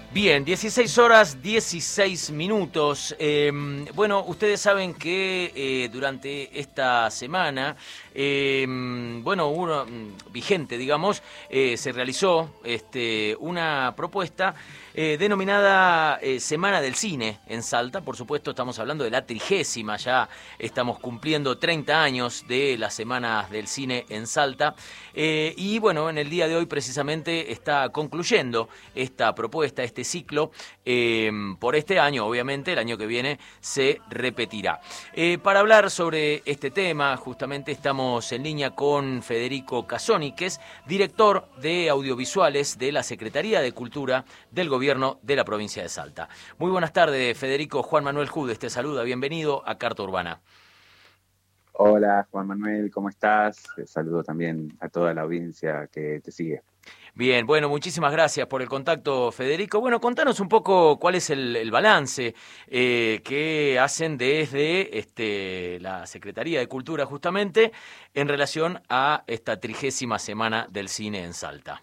Bien, 16 horas 16 minutos. Bueno, ustedes saben que durante esta semana, vigente, digamos, se realizó una propuesta denominada Semana del Cine en Salta. Por supuesto, estamos hablando de la 30ª, ya estamos cumpliendo 30 años de las Semanas del Cine en Salta. Y bueno, en el día de hoy precisamente está concluyendo esta propuesta, este ciclo, por este año. Obviamente el año que viene se repetirá. Para hablar sobre este tema, justamente estamos en línea con Federico Casoni, que es director de audiovisuales de la Secretaría de Cultura del Gobierno de la provincia de Salta. Muy buenas tardes, Federico. Juan Manuel Judes te saluda. Bienvenido a Carta Urbana. Hola Juan Manuel, ¿cómo estás? Saludo también a toda la audiencia que te sigue. Bien, bueno, muchísimas gracias por el contacto, Federico. Bueno, contanos un poco cuál es el balance que hacen desde la Secretaría de Cultura, justamente, en relación a esta 30ª Semana del Cine en Salta.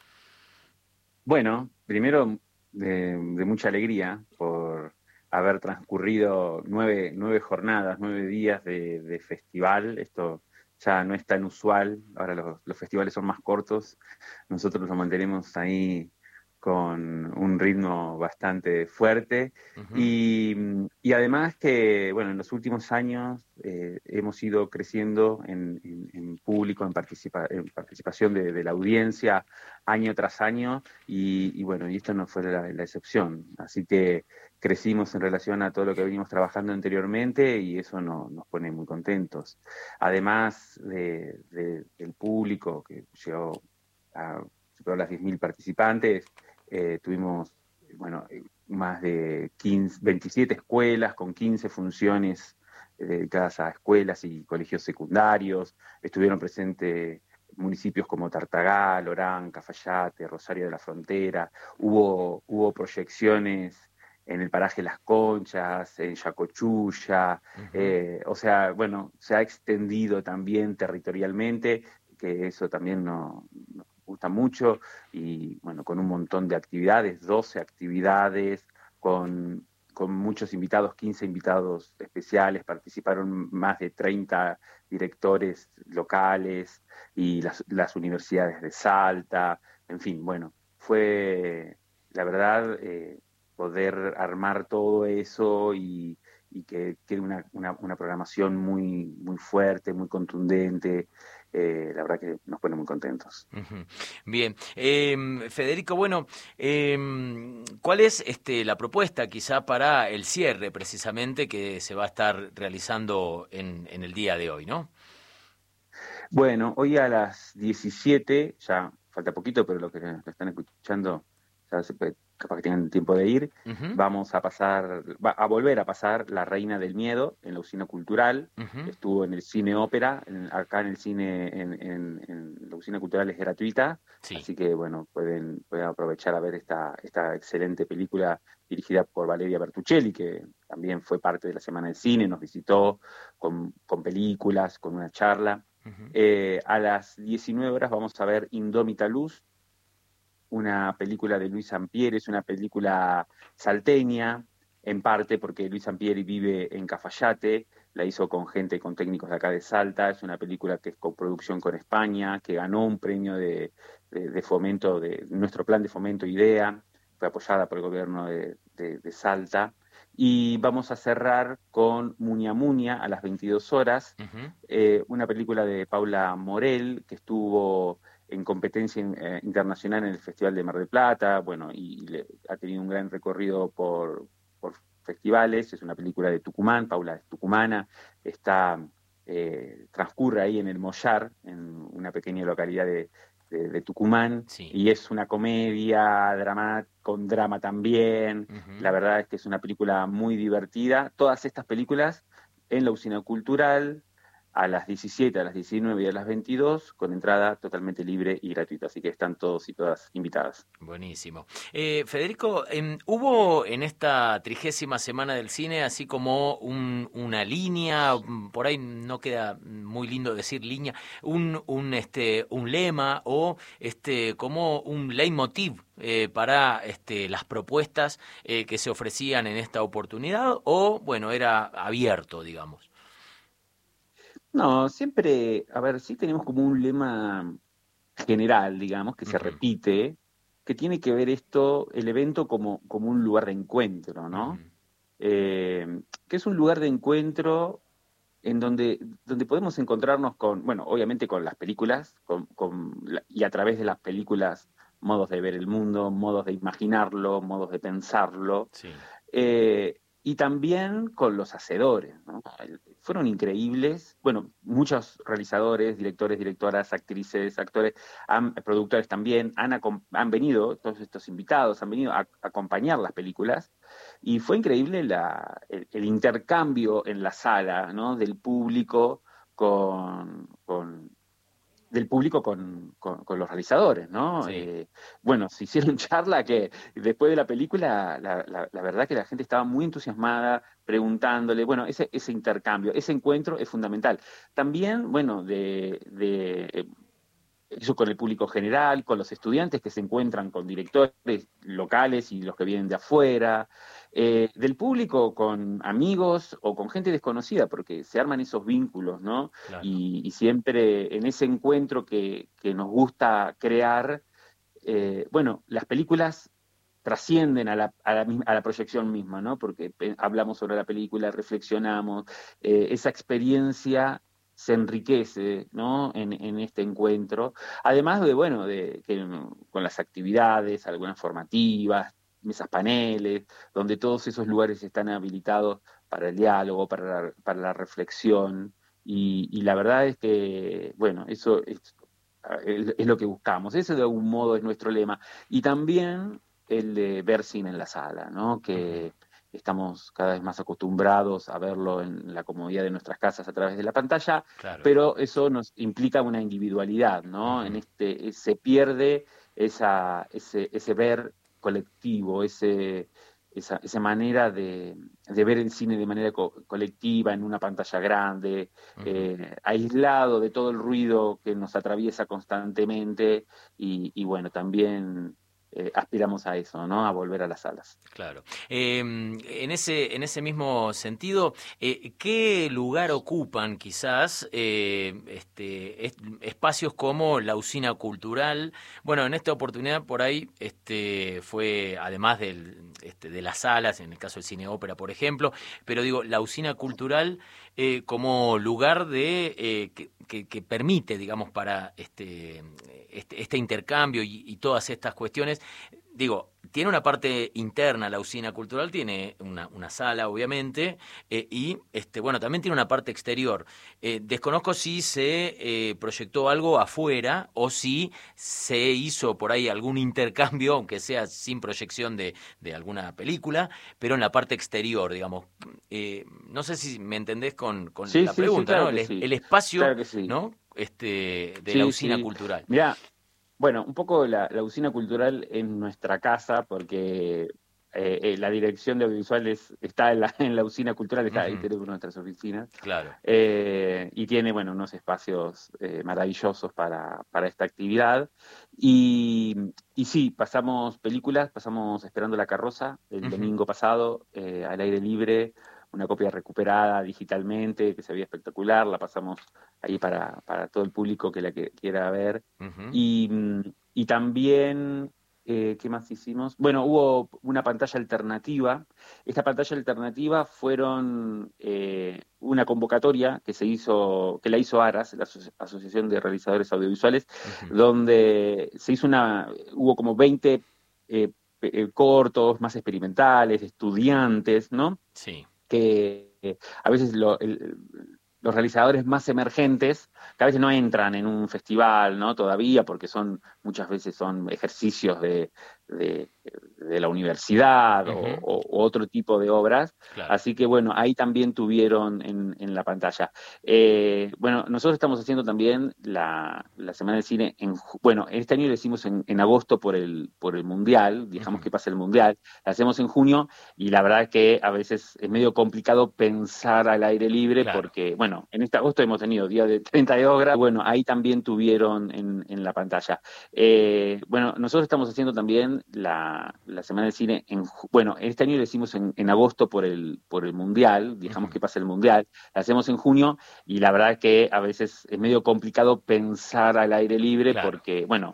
Bueno, primero de mucha alegría por haber transcurrido nueve jornadas, 9 días de festival. Esto ya no es tan usual, ahora los festivales son más cortos, nosotros los mantenemos ahí con un ritmo bastante fuerte Ujú. y además que, bueno, en los últimos años hemos ido creciendo en público, en participación de la audiencia año tras año y bueno, y esto no fue la excepción. Así que crecimos en relación a todo lo que venimos trabajando anteriormente y eso nos pone muy contentos. Además del público que llegó a superó las 10.000 participantes, tuvimos, bueno, más de 27 escuelas con 15 funciones dedicadas a escuelas y colegios secundarios. Estuvieron presentes municipios como Tartagal, Orán, Cafayate, Rosario de la Frontera. Hubo proyecciones en el paraje Las Conchas, en Yacochulla. Ujú. O sea, bueno, se ha extendido también territorialmente, que eso también nos gusta mucho, y bueno, con un montón de actividades, 12 actividades, con muchos invitados, 15 invitados especiales, participaron más de 30 directores locales y las universidades de Salta, en fin, bueno, fue la verdad poder armar todo eso y que quede una programación muy fuerte, muy contundente. La verdad que nos pone muy contentos. Ujú. Bien, Federico, bueno, ¿cuál es la propuesta quizá para el cierre precisamente que se va a estar realizando en el día de hoy, ¿no? Bueno, hoy a las 17, ya falta poquito, pero los que lo están escuchando ya capaz que tengan tiempo de ir, Ujú. vamos a pasar, a volver a pasar La Reina del Miedo en la Usina Cultural. Ujú. Estuvo en el Cine Ópera, acá en el cine, en la Usina Cultural es gratuita, Sí. así que bueno, pueden aprovechar a ver esta excelente película dirigida por Valeria Bertuccelli, que también fue parte de la Semana del Cine, nos visitó con películas, con una charla. Ujú. A las 19 horas vamos a ver Indómita Luz, una película de Luis Sampieri, es una película salteña, en parte porque Luis Sampieri vive en Cafayate, la hizo con gente, con técnicos de acá de Salta, es una película que es coproducción con España, que ganó un premio de fomento, de nuestro plan de fomento IDEA, fue apoyada por el gobierno de Salta. Y vamos a cerrar con Muña Muña a las 22 horas, Ujú. una película de Paula Morel, que estuvo en competencia internacional en el Festival de Mar del Plata, bueno, ha tenido un gran recorrido por festivales. Es una película de Tucumán, Paula es tucumana, transcurre ahí en el Mollar, en una pequeña localidad de Tucumán, Sí. y es una comedia con drama también. La Ujú. verdad es que es una película muy divertida. Todas estas películas en la Usina Cultural a las 17, a las 19 y a las 22, con entrada totalmente libre y gratuita. Así que están todos y todas invitadas. Buenísimo. Federico, ¿hubo en esta 30ª Semana del Cine así como una línea, por ahí no queda muy lindo decir línea, un lema o como un leitmotiv para las propuestas que se ofrecían en esta oportunidad, o bueno, era abierto, digamos? No, siempre, a ver, sí tenemos como un lema general, digamos, que se Ujú, repite, que tiene que ver esto, el evento como un lugar de encuentro, ¿no? ujú, Que es un lugar de encuentro en donde podemos encontrarnos con, bueno, obviamente con las películas, y a través de las películas, modos de ver el mundo, modos de imaginarlo, modos de pensarlo, sí. y también con los hacedores, ¿no? Fueron increíbles, bueno, muchos realizadores, directores, directoras, actrices, actores, productores también, han venido, todos estos invitados han venido a acompañar las películas, y fue increíble el intercambio en la sala, ¿no? Con, del público con los realizadores, ¿no? Sí. Bueno, se hicieron charla que después de la película, la verdad que la gente estaba muy entusiasmada, preguntándole, bueno, ese intercambio, ese encuentro es fundamental. También, bueno, eso con el público general, con los estudiantes que se encuentran con directores locales y los que vienen de afuera, del público con amigos o con gente desconocida, porque se arman esos vínculos, ¿no? Claro. Y siempre en ese encuentro que nos gusta crear, bueno, las películas trascienden a la proyección misma, ¿no? Porque hablamos sobre la película, reflexionamos, esa experiencia se enriquece, ¿no? En este encuentro, además de, bueno, con las actividades, algunas formativas, mesas paneles, donde todos esos lugares están habilitados para el diálogo, para la reflexión, y la verdad es que, bueno, eso es lo que buscamos, ese de algún modo es nuestro lema. Y también el de ver cine en la sala, ¿no? Ujú, Que estamos cada vez más acostumbrados a verlo en la comodidad de nuestras casas a través de la pantalla, claro. pero eso nos implica una individualidad, ¿no? Ujú. Se pierde ese ver colectivo, esa manera de ver el cine de manera colectiva en una pantalla grande, Ujú. aislado de todo el ruido que nos atraviesa constantemente y bueno, también aspiramos a eso, ¿no? A volver a las salas. Claro. En ese mismo sentido, ¿qué lugar ocupan quizás espacios como la usina cultural? Bueno, en esta oportunidad por ahí fue, además de las salas, en el caso del cine ópera, por ejemplo, pero digo, la usina cultural como lugar que permite, digamos, para este intercambio y todas estas cuestiones. Digo, tiene una parte interna la usina cultural, tiene una sala, obviamente, y bueno, también tiene una parte exterior. Desconozco si se proyectó algo afuera o si se hizo por ahí algún intercambio, aunque sea sin proyección de alguna película, pero en la parte exterior, digamos. No sé si me entendés con Sí, la sí, sí, pregunta, claro ¿no? que sí, El espacio, claro que sí. ¿no? De la Sí, usina sí. cultural. Mira, bueno, un poco la usina cultural en nuestra casa, porque la dirección de audiovisuales está en la usina cultural, está ahí Ujú, tenemos nuestras oficinas, claro. y tiene, bueno, unos espacios maravillosos para esta actividad. Y, y sí, pasamos películas, pasamos Esperando la carroza el Ujú, domingo pasado, al aire libre, una copia recuperada digitalmente, que se veía espectacular, la pasamos ahí para todo el público que quiera ver. ujú. Y también, ¿qué más hicimos? Bueno, hubo una pantalla alternativa. Esta pantalla alternativa fueron una convocatoria que la hizo ARAS, la Asociación de Realizadores Audiovisuales, Ujú. donde hubo como 20 cortos más experimentales, estudiantes, ¿no? Sí, Que a veces los realizadores más emergentes, que a veces no entran en un festival, ¿no? Todavía, porque muchas veces son ejercicios de la universidad Ujú. o otro tipo de obras. Claro. Así que bueno, ahí también tuvieron en la pantalla. Bueno, nosotros estamos haciendo también la Semana del Cine bueno, este año lo hicimos en agosto por el Mundial, dejamos Ujú. que pase el Mundial, la hacemos en junio y la verdad que a veces es medio complicado pensar al aire libre Claro. porque, bueno, en este agosto hemos tenido días de 32 grados, bueno, ahí también tuvieron en la pantalla. Bueno, nosotros estamos haciendo también la Semana del Cine bueno, este año lo hicimos en agosto por el Mundial, dejamos Ujú. que pase el Mundial, la hacemos en junio y la verdad que a veces es medio complicado pensar al aire libre Claro. porque, bueno,